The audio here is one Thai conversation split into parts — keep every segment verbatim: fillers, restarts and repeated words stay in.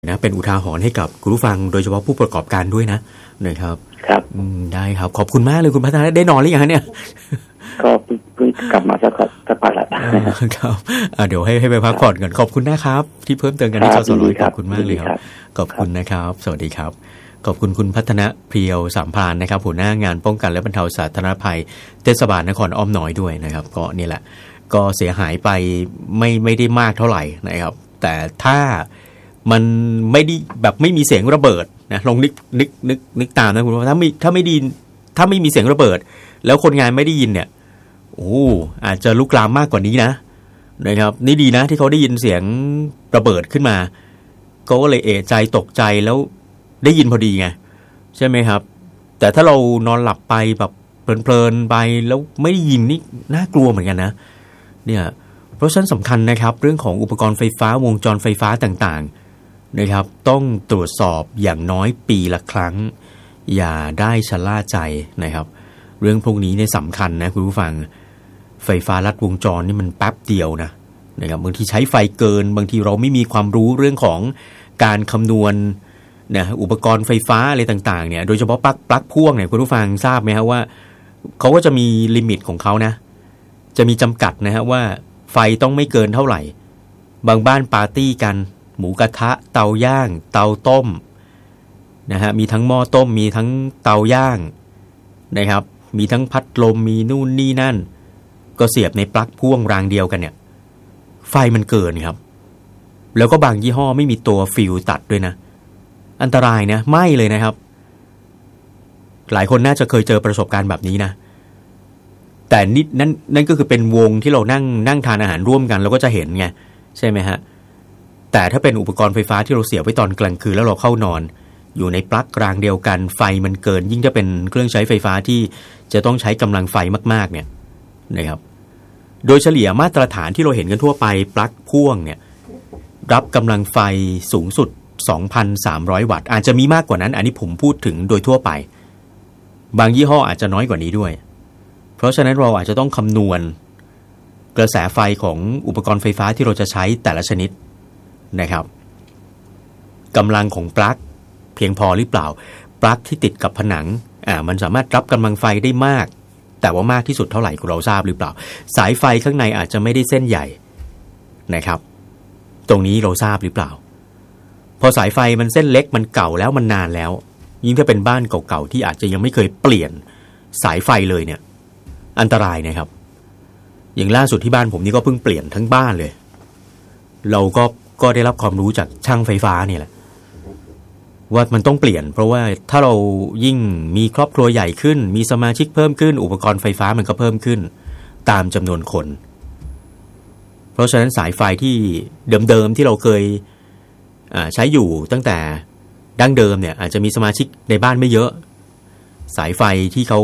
นะเป็นอุทาหรณ์ให้กับคุณผู้ฟังโดยเฉพาะผู้ประกอบการด้วยนะนะครับครับได้ครับขอบคุณมากเลยคุณพัฒนาได้นอนหรือยังเนี่ยก็เพิ่งกลับมาสักสักพักแล้วครับเดี๋ยวให้ให้ไปพักผ่อนก่อนขอบคุณนะครับที่เพิ่มเติมกันที่จสร้อยขอบคุณมากเลยครับขอบคุณนะครับสวัสดีครับขอบคุณคุณพัฒนะเพรียวสามพรานนะครับหัวหน้างานป้องกันและบรรเทาสาธารณภัยเทศบาลนครอ้อมน้อยด้วยนะครับก็นี่แหละก็เสียหายไปไม่ไม่ได้มากเท่าไหร่นะครับแต่ถ้ามันไม่ได้แบบไม่มีเสียงระเบิดนะลองนึกนึกนึกนึกตามนะคุณว่าถ้าไม่ถ้าไม่ดีถ้าไม่มีเสียงระเบิดแล้วคนงานไม่ได้ยินเนี่ยโอ้อาจจะลุกลามมากกว่านี้นะนะครับนี่ดีนะที่เขาได้ยินเสียงระเบิดขึ้นมาเขาก็เลยเอะใจตกใจแล้วได้ยินพอดีไงใช่ไหมครับแต่ถ้าเรานอนหลับไปแบบเพลินๆไปแล้วไม่ได้ยินนี่น่ากลัวเหมือนกันนะเนี่ยเพราะฉะนั้นสำคัญนะครับเรื่องของอุปกรณ์ไฟฟ้าวงจรไฟฟ้าต่างๆนะครับต้องตรวจสอบอย่างน้อยปีละครั้งอย่าได้ชะล่าใจนะครับเรื่องพวกนี้เนี่ยสำคัญนะคุณผู้ฟังไฟฟ้าลัดวงจรนี่มันแป๊บเดียวนะนะครับบางทีใช้ไฟเกินบางทีเราไม่มีความรู้เรื่องของการคำนวณนะอุปกรณ์ไฟฟ้าอะไรต่างๆเนี่ยโดยเฉพาะปลั๊กปลั๊กพ่วงเนี่ยคุณผู้ฟังทราบไหมครับว่าเขาก็จะมีลิมิตของเขานะจะมีจำกัดนะฮะว่าไฟต้องไม่เกินเท่าไหร่บางบ้านปาร์ตี้กันหมูกระทะเตาย่างเตาต้มนะฮะมีทั้งหม้อต้มมีทั้งเตาย่างนะครับมีทั้งพัดลมมีนู่นนี่นั่นก็เสียบในปลั๊กพ่วงรางเดียวกันเนี่ยไฟมันเกินครับแล้วก็บางยี่ห้อไม่มีตัวฟิวตัดด้วยนะอันตรายนะไหม้เลยนะครับหลายคนน่าจะเคยเจอประสบการณ์แบบนี้นะแต่นี่นั่นนั่นก็คือเป็นวงที่เรานั่งนั่งทานอาหารร่วมกันเราก็จะเห็นไงใช่ไหมฮะแต่ถ้าเป็นอุปกรณ์ไฟฟ้าที่เราเสียบไว้ตอนกลางคืนแล้วเราเข้านอนอยู่ในปลั๊กรางเดียวกันไฟมันเกินยิ่งจะเป็นเครื่องใช้ไฟฟ้าที่จะต้องใช้กำลังไฟมากๆเนี่ยนะครับโดยเฉลี่ยมาตรฐานที่เราเห็นกันทั่วไปปลั๊กพ่วงเนี่ยรับกำลังไฟสูงสุด สองพันสามร้อย วัตต์อาจจะมีมากกว่านั้นอันนี้ผมพูดถึงโดยทั่วไปบางยี่ห้ออาจจะน้อยกว่านี้ด้วยเพราะฉะนั้นเราอาจจะต้องคำนวณกระแสไฟของอุปกรณ์ไฟฟ้าที่เราจะใช้แต่ละชนิดนะครับกำลังของปลั๊กเพียงพอหรือเปล่าปลั๊กที่ติดกับผนังอ่ามันสามารถรับกำลังไฟได้มากแต่ว่ามากที่สุดเท่าไหร่เราทราบหรือเปล่าสายไฟข้างในอาจจะไม่ได้เส้นใหญ่นะครับตรงนี้เราทราบหรือเปล่าพอสายไฟมันเส้นเล็กมันเก่าแล้วมันนานแล้วยิ่งถ้าเป็นบ้านเก่าๆที่อาจจะยังไม่เคยเปลี่ยนสายไฟเลยเนี่ยอันตรายนะครับอย่างล่าสุดที่บ้านผมนี่ก็เพิ่งเปลี่ยนทั้งบ้านเลยเราก็ก็ได้รับความรู้จากช่างไฟฟ้าเนี่ยแหละว่ามันต้องเปลี่ยนเพราะว่าถ้าเรายิ่งมีครอบครัวใหญ่ขึ้นมีสมาชิกเพิ่มขึ้นอุปกรณ์ไฟฟ้ามันก็เพิ่มขึ้นตามจำนวนคนเพราะฉะนั้นสายไฟที่เดิมๆที่เราเคยใช้อยู่ตั้งแต่ดั้งเดิมเนี่ยอาจจะมีสมาชิกในบ้านไม่เยอะสายไฟที่เขา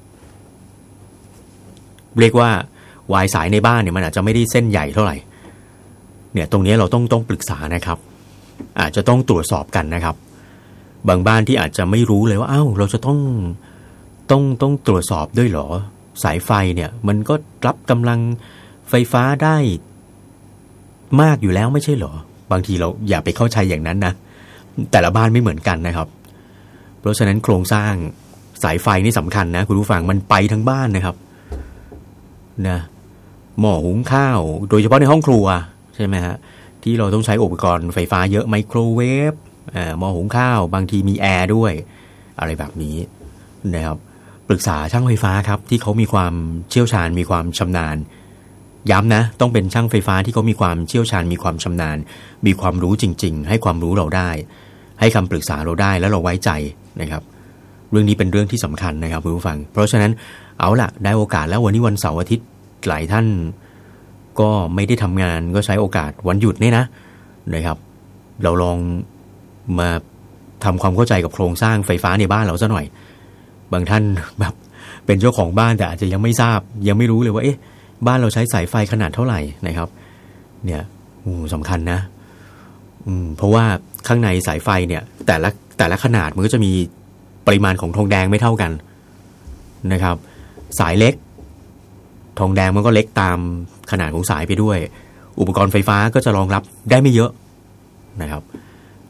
เรียกว่าวายสายในบ้านเนี่ยมันอาจจะไม่ได้เส้นใหญ่เท่าไหร่เนี่ยตรงนี้เราต้องต้องปรึกษานะครับอาจจะต้องตรวจสอบกันนะครับบางบ้านที่อาจจะไม่รู้เลยว่าอ้าวเราจะต้องต้องต้องตรวจสอบด้วยเหรอสายไฟเนี่ยมันก็รับกำลังไฟฟ้าได้มากอยู่แล้วไม่ใช่เหรอบางทีเราอย่าไปเข้าใจอย่างนั้นนะแต่ละบ้านไม่เหมือนกันนะครับเพราะฉะนั้นโครงสร้างสายไฟนี่สำคัญนะคุณผู้ฟังมันไปทั้งบ้านนะครับนะหม้อหุงข้าวโดยเฉพาะในห้องครัวใช่ไหมฮะที่เราต้องใช้อุปกรณ์ไฟฟ้าเยอะไมโครเวฟอ่าหม้อหุงข้าวบางทีมีแอร์ด้วยอะไรแบบนี้นะครับปรึกษาช่างไฟฟ้าครับที่เขามีความเชี่ยวชาญมีความชำนาญย้ำนะต้องเป็นช่างไฟฟ้าที่เขามีความเชี่ยวชาญมีความชำนาญมีความรู้จริงๆให้ความรู้เราได้ให้คำปรึกษาเราได้แล้วเราไว้ใจนะครับเรื่องนี้เป็นเรื่องที่สำคัญนะครับคุณผู้ฟังเพราะฉะนั้นเอาล่ะได้โอกาสแล้ววันนี้วันเสาร์อาทิตย์หลายท่านก็ไม่ได้ทำงานก็ใช้โอกาสวันหยุดนี่นะนะครับเราลองมาทำความเข้าใจกับโครงสร้างไฟฟ้าในบ้านเราซะหน่อยบางท่านแบบเป็นเจ้าของบ้านแต่อาจจะยังไม่ทราบยังไม่รู้เลยว่าเอ๊ะบ้านเราใช้สายไฟขนาดเท่าไหร่นะครับเนี่ยโอ้สำคัญนะอืมเพราะว่าข้างในสายไฟเนี่ยแต่ละแต่ละขนาดมันก็จะมีปริมาณของทองแดงไม่เท่ากันนะครับสายเล็กทองแดงมันก็เล็กตามขนาดของสายไปด้วยอุปกรณ์ไฟฟ้าก็จะรองรับได้ไม่เยอะนะครับ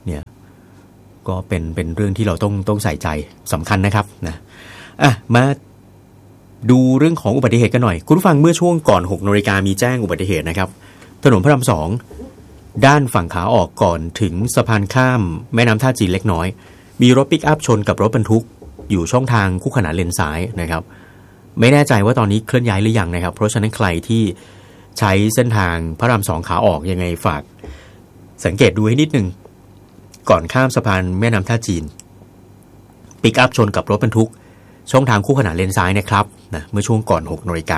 เนี่ยก็เป็นเป็นเรื่องที่เราต้องต้องใส่ใจสำคัญนะครับนะอ่ะมาดูเรื่องของอุบัติเหตุกันหน่อยคุณผู้ฟังเมื่อช่วงก่อนหกนาฬิกามีแจ้งอุบัติเหตุนะครับถนนพระรามสองด้านฝั่งขาออกก่อนถึงสะพานข้ามแม่น้ำท่าจีนเล็กน้อยมีรถปิกอัพชนกับรถบรรทุกอยู่ช่องทางคู่ขนานเลนซ้ายนะครับไม่แน่ใจว่าตอนนี้เคลื่อนย้ายหรือยังนะครับเพราะฉะนั้นใครที่ใช้เส้นทางพระรามสองขาออกยังไงฝากสังเกตดูให้นิดนึงก่อนข้ามสะพานแม่น้ำท่าจีนปิกอัพชนกับรถบรรทุกช่องทางคู่ขนานเลนซ้ายนะครับนะเมื่อช่วงก่อนหกนาฬิกา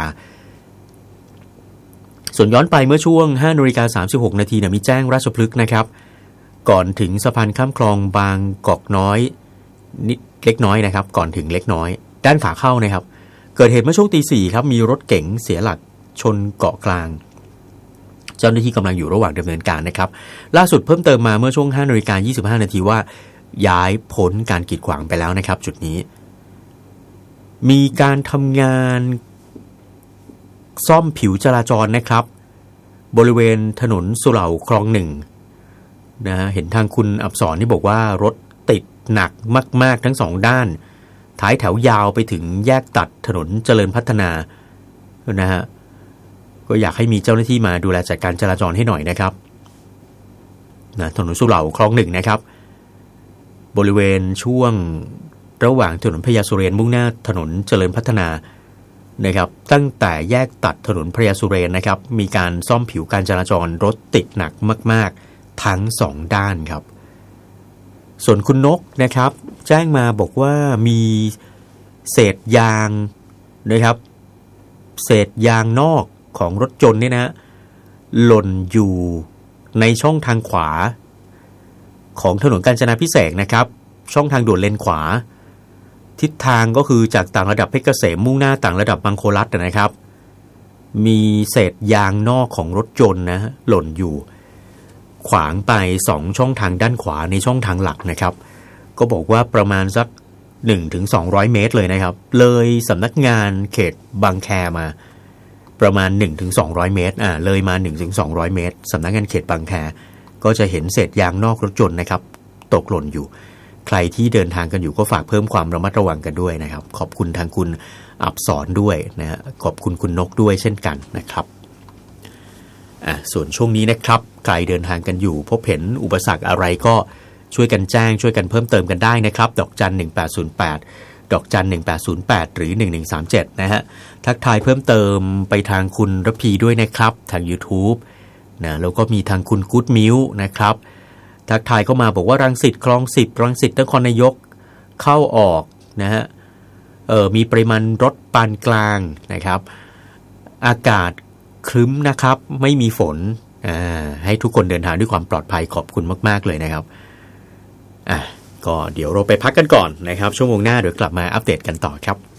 ส่วนย้อนไปเมื่อช่วงห้านาฬิกาสามสิบหกนาทีเนี่ยมีแจ้งราชพฤกษ์นะครับก่อนถึงสะพานข้ามคลองบางกอกน้อยนิดเล็กน้อยนะครับก่อนถึงเล็กน้อยด้านขาเข้านะครับเกิดเหตุเมื่อช่วงตีสี่ครับมีรถเก๋งเสียหลักชนเกาะกลางเจ้าหน้าที่กำลังอยู่ระหว่างดำเนินการนะครับล่าสุดเพิ่มเติมมาเมื่อช่วงห้านาฬิกายี่สิบห้านาทีว่าย้ายพ้นการกีดขวางไปแล้วนะครับจุดนี้มีการทำงานซ่อมผิวจราจรนะครับบริเวณถนนสุเหร่าคลองหนึ่งนะฮะเห็นทางคุณอับสรนี่บอกว่ารถติดหนักมากๆทั้งสองด้านท้ายแถวยาวไปถึงแยกตัดถนนเจริญพัฒนานะฮะก็อยากให้มีเจ้าหน้าที่มาดูแลจัดการจราจรให้หน่อยนะครับนะถนนสุเหร่าคลองหนึ่งนะครับบริเวณช่วงระหว่างถนนพญาสุเรนมุ่งหน้าถนนเจริญพัฒนานะครับตั้งแต่แยกตัดถนนพญาสุเรนนะครับมีการซ่อมผิวการจราจรรถติดหนักมากๆทั้งสองด้านครับส่วนคุณนกนะครับแจ้งมาบอกว่ามีเศษยางนะครับเศษยางนอกของรถยนต์เนี่ยนะหล่นอยู่ในช่องทางขวาของถนนกาญจนาภิเษกนะครับช่องทางด่วนเลนขวาทิศทางก็คือจากต่างระดับเพชรเกษมมุ่งหน้าต่างระดับบางโคลัสนะครับมีเศษยางนอกของรถยนต์นะหล่นอยู่ขวางไปสองช่องทางด้านขวาในช่องทางหลักนะครับก็บอกว่าประมาณสัก หนึ่งถึงสองร้อย เมตรเลยนะครับเลยสำนักงานเขตบางแคมาประมาณ หนึ่งถึงสองร้อย เมตรอ่าเลยมา หนึ่งถึงสองร้อย เมตรสำนักงานเขตบางแคก็จะเห็นเศษยางนอกรถยนต์นะครับตกหล่นอยู่ใครที่เดินทางกันอยู่ก็ฝากเพิ่มความระมัดระวังกันด้วยนะครับขอบคุณทางคุณอับสรด้วยนะฮะขอบคุณคุณนกด้วยเช่นกันนะครับอ่ะส่วนช่วงนี้นะครับใครเดินทางกันอยู่พบเห็นอุปสรรคอะไรก็ช่วยกันแจ้งช่วยกันเพิ่มเติมกันได้นะครับดอกจันหนึ่งแปดศูนย์แปดดอกจันหนึ่งแปดศูนย์แปดหรือหนึ่งหนึ่งสามเจ็ดนะฮะทักทายเพิ่มเติมไปทางคุณระพีด้วยนะครับทาง YouTube นะแล้วก็มีทางคุณกู๊ดมิวนะครับทักทายเข้ามาบอกว่ารังสิตคลองสิบรังสิตนครนายกเข้าออกนะฮะเอ่อมีปริมาณรถปานกลางนะครับอากาศครึ้มนะครับไม่มีฝนอ่าให้ทุกคนเดินทางด้วยความปลอดภัยขอบคุณมากๆเลยนะครับอ่ะก็เดี๋ยวเราไปพักกันก่อนนะครับชั่วโมงหน้าเดี๋ยวกลับมาอัปเดตกันต่อครับ